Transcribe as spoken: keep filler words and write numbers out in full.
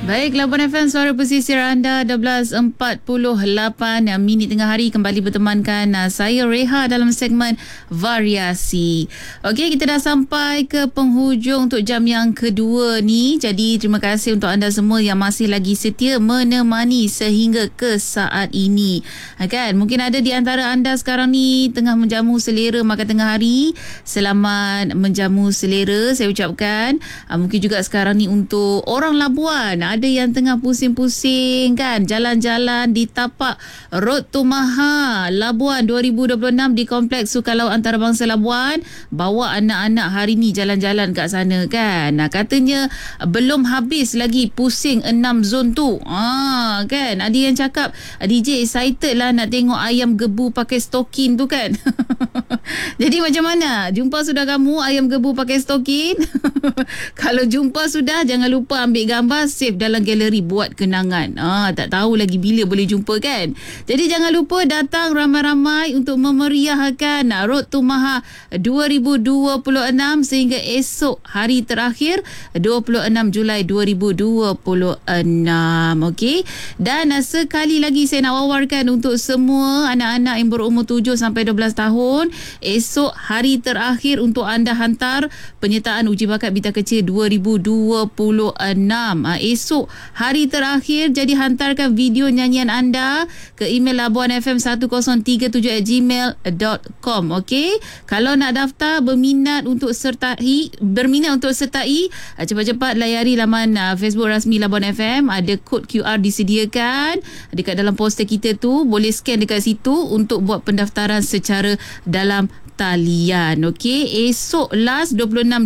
Baik, Labuan F M, suara pesisir anda, dua belas empat puluh lapan minit tengah hari, kembali bertemankan saya Reha dalam segmen Variasi. Okey, kita dah sampai ke penghujung untuk jam yang kedua ni. Jadi terima kasih untuk anda semua yang masih lagi setia menemani sehingga ke saat ini. Ha, kan? Mungkin ada di antara anda sekarang ni tengah menjamu selera makan tengah hari. Selamat menjamu selera saya ucapkan. Ha, mungkin juga sekarang ni untuk orang Labuan, ada yang tengah pusing-pusing kan, jalan-jalan di tapak Road to Maha Labuan dua ribu dua puluh enam di Kompleks Sukan Laut Antarabangsa Labuan. Bawa anak-anak hari ni jalan-jalan kat sana kan. Nah, katanya belum habis lagi pusing enam zon tu. Ah, kan, ada yang cakap D J excited lah nak tengok ayam gebu pakai stokin tu kan. Jadi macam mana? Jumpa sudah kamu ayam gebu pakai stokin? Kalau jumpa sudah, jangan lupa ambil gambar, save dalam galeri buat kenangan. Ah, tak tahu lagi bila boleh jumpa kan. Jadi jangan lupa datang ramai-ramai untuk memeriahkan Road to Maha dua ribu dua puluh enam sehingga esok hari terakhir dua puluh enam Julai dua ribu dua puluh enam. Okey. Dan sekali lagi saya nak wawarkan untuk semua anak-anak yang berumur tujuh sampai dua belas tahun, esok hari terakhir untuk anda hantar penyertaan uji bakat Bita Kecil dua ribu dua puluh enam. Ha, esok hari terakhir, jadi hantarkan video nyanyian anda ke email labuan f m satu kosong tiga tujuh at gmail dot com. Okey, kalau nak daftar berminat untuk sertai berminat untuk sertai cepat-cepat layari laman Facebook rasmi Labuan F M. Ada kod Q R disediakan dekat dalam poster kita tu, boleh scan dekat situ untuk buat pendaftaran secara dalam talian. Okey, esok last dua puluh enam